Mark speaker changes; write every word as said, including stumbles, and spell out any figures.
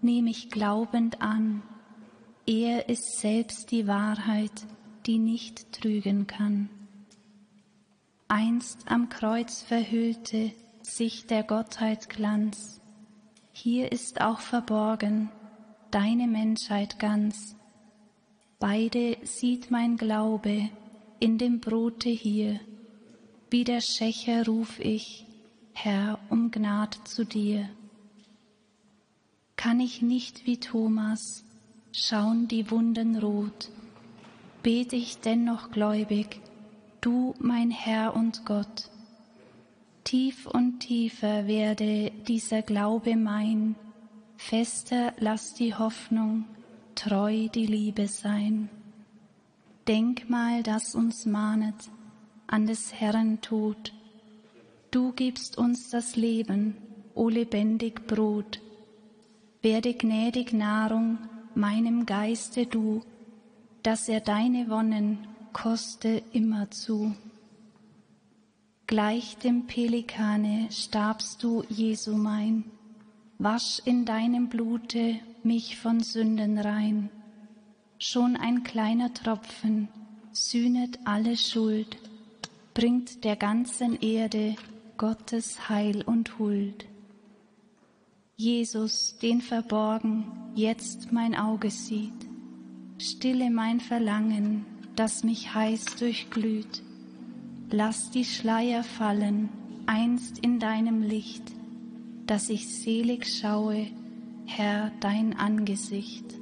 Speaker 1: nehm ich glaubend an, er ist selbst die Wahrheit, die nicht trügen kann. Einst am Kreuz verhüllte sich der Gottheit Glanz, hier ist auch verborgen deine Menschheit ganz. Beide sieht mein Glaube in dem Brote hier, wie der Schächer ruf ich, Herr, um Gnad zu dir. Kann ich nicht wie Thomas schauen die Wunden rot, bet ich dennoch gläubig, du mein Herr und Gott. Tief und tiefer werde dieser Glaube mein, fester lass die Hoffnung, treu die Liebe sein. Denkmal, das uns mahnet an des Herrn Tod. Du gibst uns das Leben, o lebendig Brot. Werde gnädig Nahrung meinem Geiste du, dass er deine Wonnen koste immerzu. Gleich dem Pelikane starbst du, Jesu mein, wasch in deinem Blute mich von Sünden rein. Schon ein kleiner Tropfen sühnet alle Schuld, bringt der ganzen Erde Gottes Heil und Huld. Jesus, den verborgen jetzt mein Auge sieht, stille mein Verlangen, das mich heiß durchglüht. Lass die Schleier fallen, einst in deinem Licht, dass ich selig schaue, Herr, dein Angesicht.